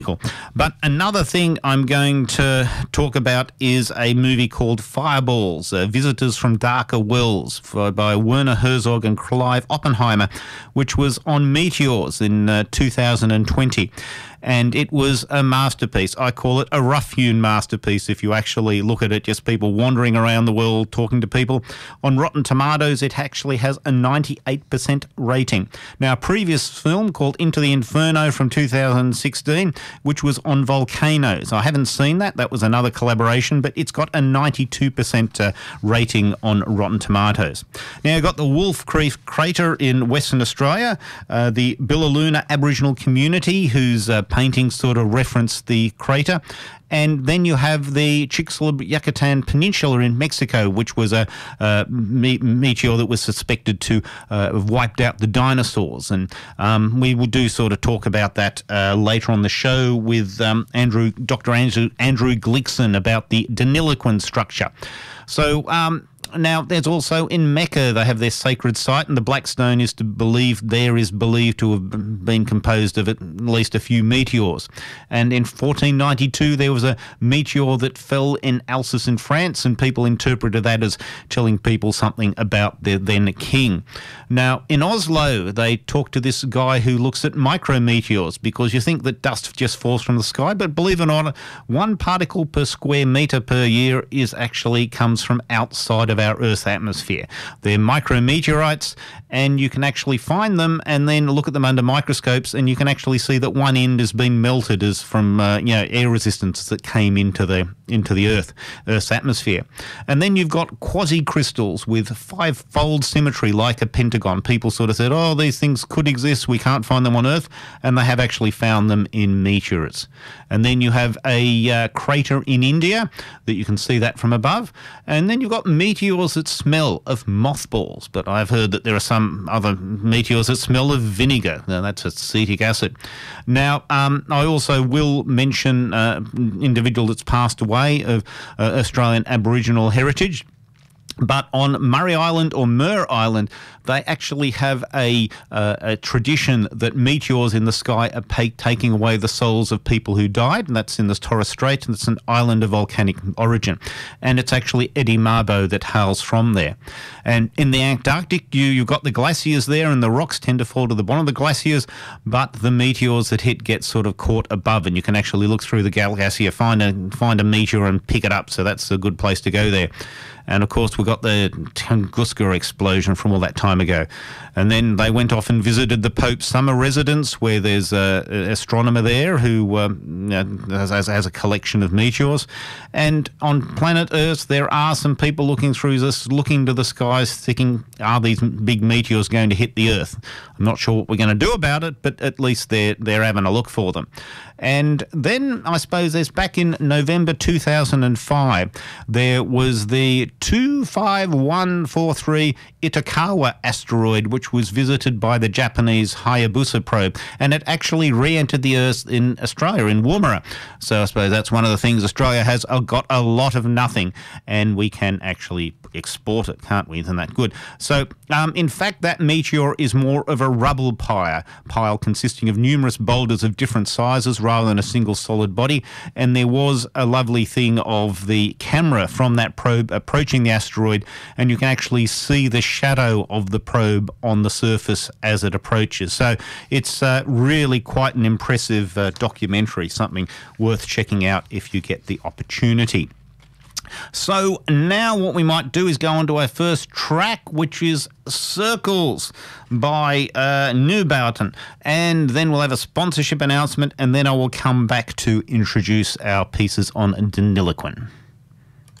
But another thing I'm going to talk about is a movie called Fireballs, Visitors from Darker Worlds by Werner Herzog and Clive Oppenheimer, which was on Meteors in 2020. And it was a masterpiece. I call it a rough-hewn masterpiece if you actually look at it, just people wandering around the world talking to people. On Rotten Tomatoes, it actually has a 98% rating. Now, a previous film called Into the Inferno from 2016, which was on volcanoes. I haven't seen that. That was another collaboration, but it's got a 92% rating on Rotten Tomatoes. Now, you've got the Wolf Creek Crater in Western Australia, the Bilaluna Aboriginal community whose paintings sort of reference the crater. And then you have the Chicxulub-Yucatan Peninsula in Mexico, which was a meteor that was suspected to have wiped out the dinosaurs. And we will do sort of talk about that later on the show with Dr. Andrew Glickson about the Deniliquin structure. So now, there's also in Mecca, they have their sacred site, and the Black Stone is believed to have been composed of at least a few meteors. And in 1492, there was a meteor that fell in Alsace in France, and people interpreted that as telling people something about their then king. Now, in Oslo, they talk to this guy who looks at micrometeors, because you think that dust just falls from the sky, but believe it or not, 1 particle per square metre per year comes from outside of our Earth's atmosphere. They're micrometeorites, and you can actually find them and then look at them under microscopes, and you can actually see that one end has been melted as from air resistance that came into the Earth's atmosphere. And then you've got quasi-crystals with 5-fold symmetry like a pentagon. People sort of said, oh, these things could exist, we can't find them on Earth, and they have actually found them in meteorites. And then you have a crater in India that you can see that from above. And then you've got meteors that smell of mothballs, but I've heard that there are some other meteors that smell of vinegar. Now, that's acetic acid. Now, I also will mention individual that's passed away of Australian Aboriginal heritage. But on Murray Island or Mer Island, they actually have a tradition that meteors in the sky are taking away the souls of people who died, and that's in the Torres Strait, and it's an island of volcanic origin. And it's actually Eddie Mabo that hails from there. And in the Antarctic, you've got the glaciers there, and the rocks tend to fall to the bottom of the glaciers, but the meteors that hit get sort of caught above, and you can actually look through the glacier, find a meteor and pick it up, so that's a good place to go there. And, of course, we got the Tunguska explosion from all that time ago. And then they went off and visited the Pope's summer residence, where there's an astronomer there who has a collection of meteors. And on planet Earth, there are some people looking to the skies thinking, are these big meteors going to hit the Earth? I'm not sure what we're going to do about it, but at least they're having a look for them. And then I suppose there's back in November 2005, there was the 25143 Itokawa asteroid, which was visited by the Japanese Hayabusa probe, and it actually re-entered the Earth in Australia, in Woomera. So I suppose that's one of the things Australia has got a lot of nothing, and we can actually export it, can't we? Isn't that good? So, in fact, that meteor is more of a rubble pile consisting of numerous boulders of different sizes rather than a single solid body. And there was a lovely thing of the camera from that probe approaching the asteroid, and you can actually see the shadow of the probe on the surface as it approaches. So it's really quite an impressive documentary, something worth checking out if you get the opportunity. So now what we might do is go on to our first track, which is Circles by Neubauten. And then we'll have a sponsorship announcement, and then I will come back to introduce our pieces on Deniliquin.